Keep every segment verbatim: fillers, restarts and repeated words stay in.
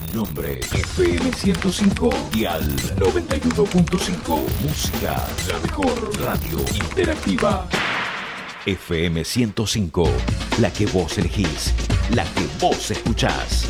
nombre, F M ciento cinco y al noventa y uno punto cinco. Música, la mejor radio interactiva. F M ciento cinco, la que vos elegís, la que vos escuchás.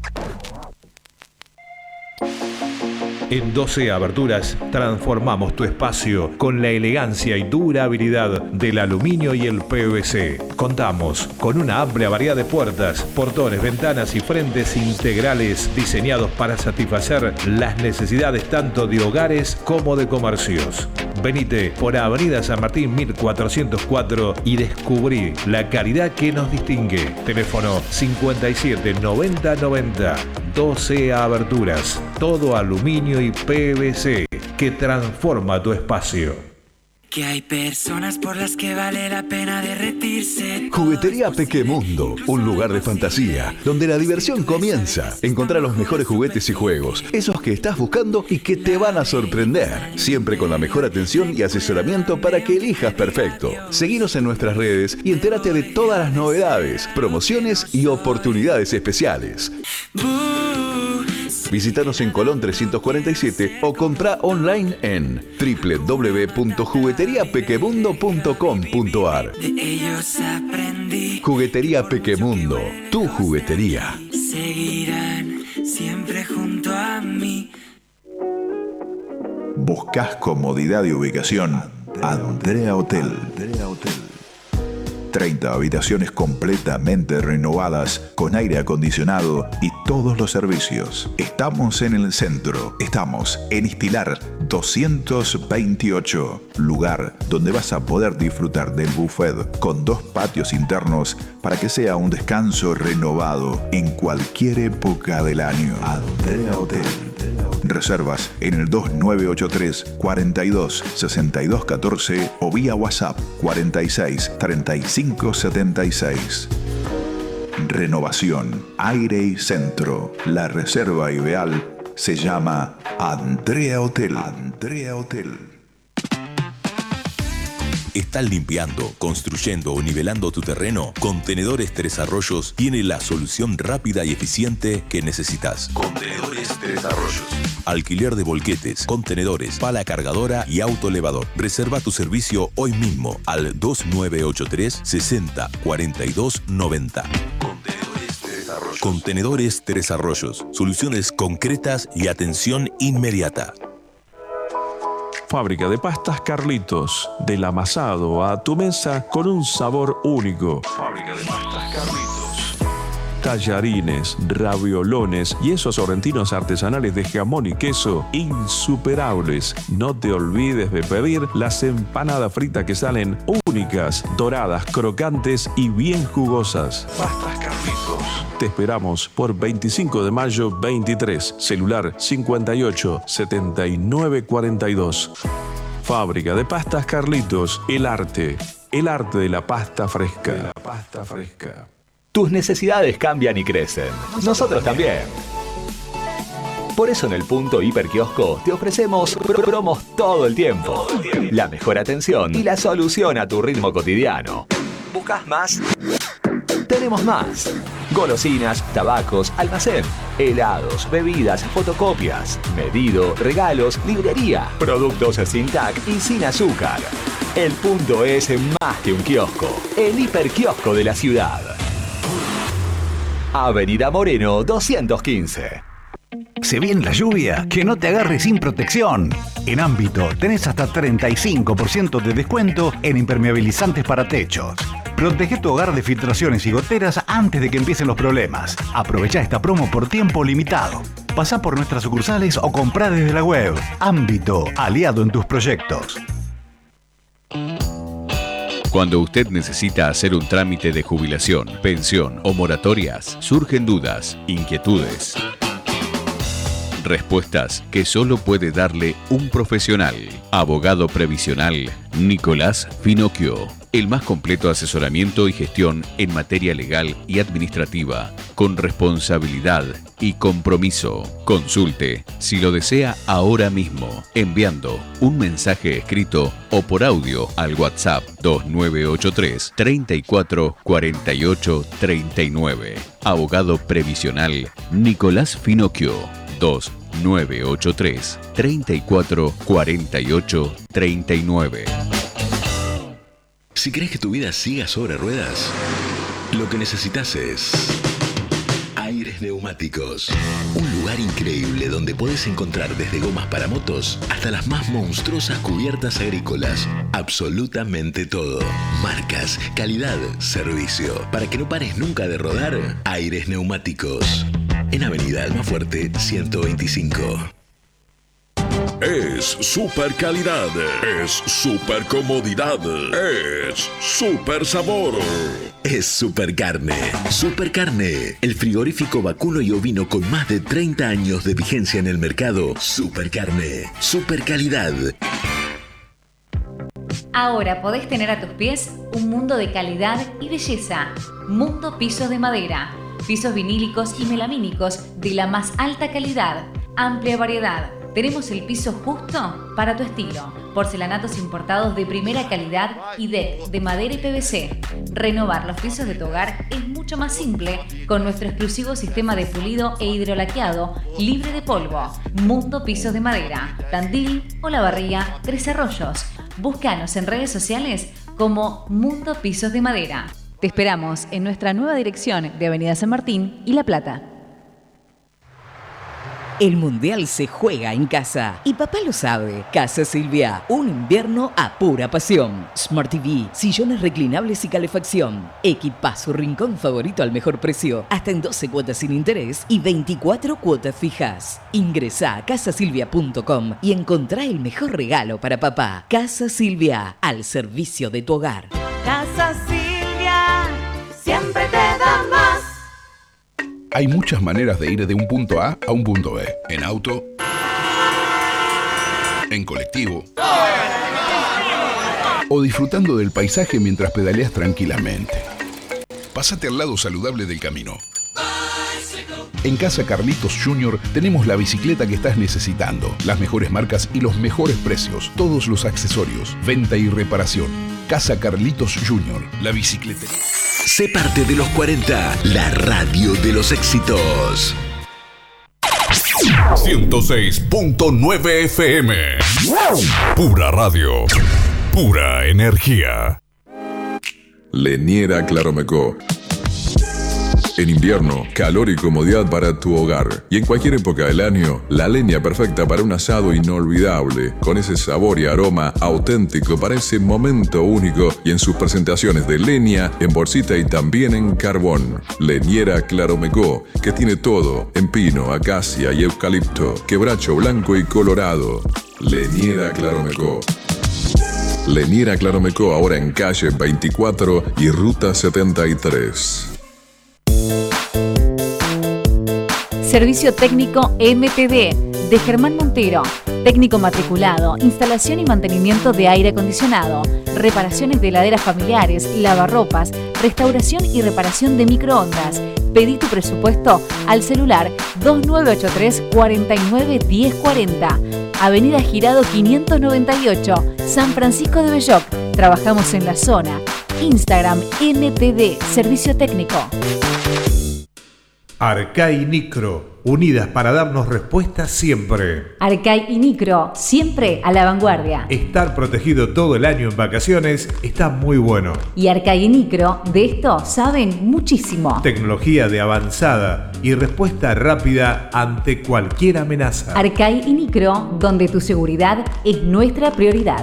En doce Aberturas transformamos tu espacio con la elegancia y durabilidad del aluminio y el P V C. Contamos con una amplia variedad de puertas, portones, ventanas y frentes integrales diseñados para satisfacer las necesidades tanto de hogares como de comercios. Venite por Avenida San Martín mil cuatrocientos cuatro y descubrí la calidad que nos distingue. Teléfono cincuenta y siete noventa noventa. doce Aberturas. Todo aluminio y P V C que transforma tu espacio. Que hay personas por las que vale la pena derretirse. Juguetería Pequemundo, un lugar de fantasía, donde la diversión comienza. Encontrar los mejores juguetes y juegos, esos que estás buscando y que te van a sorprender. Siempre con la mejor atención y asesoramiento para que elijas perfecto. Seguinos en nuestras redes y entérate de todas las novedades, promociones y oportunidades especiales. Visítanos en Colón trescientos cuarenta y siete o compra online en doble u doble u doble u punto juguetería pequemundo punto com punto a r. De ellos aprendí. Juguetería Pequemundo, tu juguetería. Seguirán siempre junto a mí. ¿Buscas comodidad y ubicación? Andrea Hotel. treinta habitaciones completamente renovadas, con aire acondicionado y todos los servicios. Estamos en el centro. Estamos en Estilar doscientos veintiocho. Lugar donde vas a poder disfrutar del buffet con dos patios internos para que sea un descanso renovado en cualquier época del año. Andrea Hotel. Reservas en el dos nueve ocho tres, cuarenta y dos, sesenta y dos catorce o vía WhatsApp cuarenta y seis, treinta y cinco setenta y seis. Renovación, aire y centro. La reserva ideal se llama Andrea Hotel. Andrea Hotel. ¿Estás limpiando, construyendo o nivelando tu terreno? Contenedores Tres Arroyos tiene la solución rápida y eficiente que necesitas. Contenedores Tres Arroyos. Alquiler de volquetes, contenedores, pala cargadora y autoelevador. Reserva tu servicio hoy mismo al dos nueve ocho tres, sesenta, cuarenta y dos, noventa. Contenedores Tres Arroyos. Contenedores Tres Arroyos. Soluciones concretas y atención inmediata. Fábrica de pastas Carlitos. Del amasado a tu mesa con un sabor único. Fábrica de pastas Carlitos. Tallarines, raviolones y esos sorrentinos artesanales de jamón y queso insuperables. No te olvides de pedir las empanadas fritas que salen únicas, doradas, crocantes y bien jugosas. Pastas Carlitos. Te esperamos por veinticinco de mayo veintitrés. Celular cincuenta y ocho, setenta y nueve, cuarenta y dos. Fábrica de pastas Carlitos. El arte. El arte de la pasta fresca. De la pasta fresca. Tus necesidades cambian y crecen. Nosotros también. Por eso en el Punto Hiperkiosco te ofrecemos pro- promos todo el tiempo. La mejor atención y la solución a tu ritmo cotidiano. ¿Buscas más? Tenemos más. Golosinas, tabacos, almacén, helados, bebidas, fotocopias, medido, regalos, librería, productos sin T A C y sin azúcar. El Punto es más que un kiosco, el hiperkiosco de la ciudad. Avenida Moreno doscientos quince. Se viene la lluvia, que no te agarre sin protección. En Ámbito tenés hasta treinta y cinco por ciento de descuento en impermeabilizantes para techos. Protege tu hogar de filtraciones y goteras antes de que empiecen los problemas. Aprovecha esta promo por tiempo limitado. Pasá por nuestras sucursales o comprá desde la web. Ámbito, aliado en tus proyectos. Cuando usted necesita hacer un trámite de jubilación, pensión o moratorias, surgen dudas, inquietudes. Respuestas que solo puede darle un profesional. Abogado previsional Nicolás Finocchio. El más completo asesoramiento y gestión en materia legal y administrativa, con responsabilidad y compromiso. Consulte, si lo desea, ahora mismo, enviando un mensaje escrito o por audio al WhatsApp dos nueve ocho tres, treinta y cuatro, cuarenta y ocho, treinta y nueve. Abogado previsional Nicolás Finocchio. dos nueve ocho tres, treinta y cuatro, cuarenta y ocho, treinta y nueve. Si querés que tu vida siga sobre ruedas, lo que necesitas es Aires Neumáticos. Un lugar increíble donde podés encontrar desde gomas para motos hasta las más monstruosas cubiertas agrícolas. Absolutamente todo. Marcas, calidad, servicio. Para que no pares nunca de rodar, Aires Neumáticos. En Avenida Almafuerte ciento veinticinco. Es super calidad, es super comodidad, es super sabor. Es Super Carne. Super Carne, el frigorífico vacuno y ovino con más de treinta años de vigencia en el mercado. Super Carne, super calidad. Ahora podés tener a tus pies un mundo de calidad y belleza. Mundo Pisos de Madera. Pisos vinílicos y melamínicos de la más alta calidad. Amplia variedad. Tenemos el piso justo para tu estilo. Porcelanatos importados de primera calidad y deck de madera y P V C. Renovar los pisos de tu hogar es mucho más simple con nuestro exclusivo sistema de pulido e hidrolaqueado libre de polvo. Mundo Pisos de Madera, Tandil, Olavarría, Tres Arroyos. Búscanos en redes sociales como Mundo Pisos de Madera. Te esperamos en nuestra nueva dirección de Avenida San Martín y La Plata. El Mundial se juega en casa y papá lo sabe. Casa Silvia, un invierno a pura pasión. Smart T V, sillones reclinables y calefacción. Equipa su rincón favorito al mejor precio, hasta en doce cuotas sin interés y veinticuatro cuotas fijas. Ingresá a casa silvia punto com y encontrá el mejor regalo para papá. Casa Silvia, al servicio de tu hogar. Casa Silvia, siempre te da más. Hay muchas maneras de ir de un punto A a un punto B. En auto, en colectivo o disfrutando del paisaje mientras pedaleas tranquilamente. Pásate al lado saludable del camino. En Casa Carlitos Junior tenemos la bicicleta que estás necesitando, las mejores marcas y los mejores precios, todos los accesorios, venta y reparación. Casa Carlitos Junior, la bicicletería. Sé parte de los cuarenta, la radio de los éxitos. ciento seis punto nueve F M. Pura radio. Pura energía. Leniera Claromecó. En invierno, calor y comodidad para tu hogar. Y en cualquier época del año, la leña perfecta para un asado inolvidable, con ese sabor y aroma auténtico para ese momento único y en sus presentaciones de leña, en bolsita y también en carbón. Leñera Claromecó, que tiene todo, en pino, acacia y eucalipto, quebracho blanco y colorado. Leñera Claromecó. Leñera Claromecó, ahora en calle veinticuatro y ruta setenta y tres. Servicio técnico M T D de Germán Montero. Técnico matriculado, instalación y mantenimiento de aire acondicionado, reparaciones de heladeras familiares, lavarropas, restauración y reparación de microondas. Pedí tu presupuesto al celular dos nueve ocho tres, cuatro nueve, uno cero cuatro cero. Avenida Girado quinientos noventa y ocho, San Francisco de Belloc. Trabajamos en la zona. Instagram M T D, Servicio Técnico. Arcai Nicro, unidas para darnos respuestas siempre. Arcai y Nicro, siempre a la vanguardia. Estar protegido todo el año en vacaciones está muy bueno. Y Arcai y Nicro, de esto saben muchísimo. Tecnología de avanzada y respuesta rápida ante cualquier amenaza. Arcai y Nicro, donde tu seguridad es nuestra prioridad.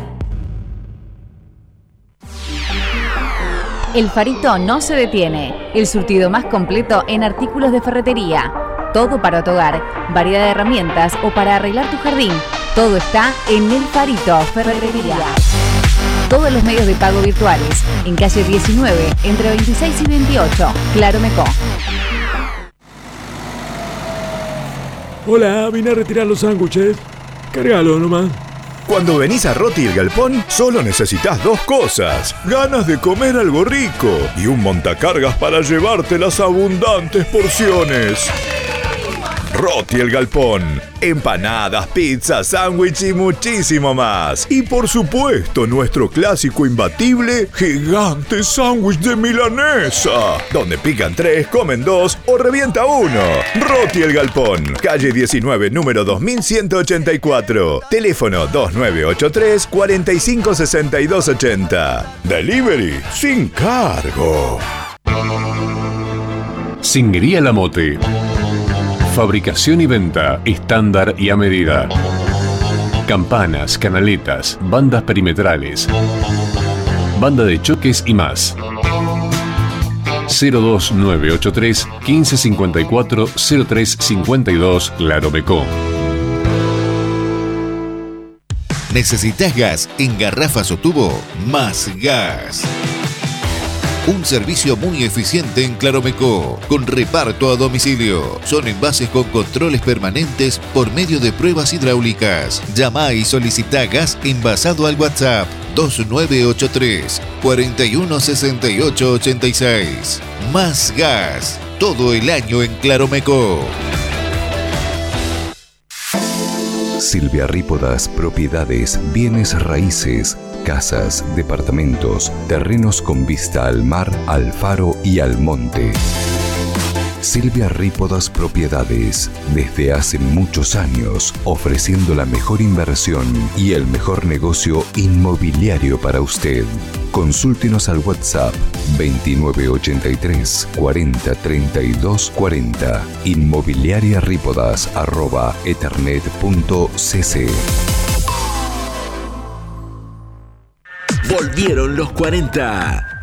El Farito no se detiene. El surtido más completo en artículos de ferretería. Todo para tu hogar, variedad de herramientas o para arreglar tu jardín. Todo está en El Farito Ferretería. Todos los medios de pago virtuales. En calle diecinueve, entre veintiséis y veintiocho. Claromecó. Hola, vine a retirar los sándwiches. Cárgalo nomás. Cuando venís a Roti el Galpón, solo necesitas dos cosas: ganas de comer algo rico y un montacargas para llevarte las abundantes porciones. Roti el Galpón. Empanadas, pizzas, sándwich y muchísimo más. Y por supuesto, nuestro clásico imbatible, gigante sándwich de milanesa. Donde pican tres, comen dos o revienta uno. Roti el Galpón. Calle diecinueve, número dos mil ciento ochenta y cuatro. Teléfono dos nueve ocho tres, cuatro cinco seis dos ocho cero. Delivery sin cargo. Singería La Mote. Fabricación y venta estándar y a medida. Campanas, canaletas, bandas perimetrales, banda de choques y más. cero dos nueve ocho tres, quince cincuenta y cuatro, cero tres cincuenta y dos Claromecó. ¿Necesitas gas en garrafas o tubo? Más Gas. Un servicio muy eficiente en Claromecó, con reparto a domicilio. Son envases con controles permanentes por medio de pruebas hidráulicas. Llama y solicita gas envasado al WhatsApp dos nueve ocho tres, cuatro uno seis ocho ocho seis. Más Gas, todo el año en Claromecó. Silvia Rípodas Propiedades, Bienes Raíces, casas, departamentos, terrenos con vista al mar, al faro y al monte. Silvia Rípodas Propiedades, desde hace muchos años, ofreciendo la mejor inversión y el mejor negocio inmobiliario para usted. Consúltenos al WhatsApp veintinueve ochenta y tres, cuarenta treinta y dos cuarenta, inmobiliariarípodas arroba ethernet punto cc. Volvieron los cuarenta.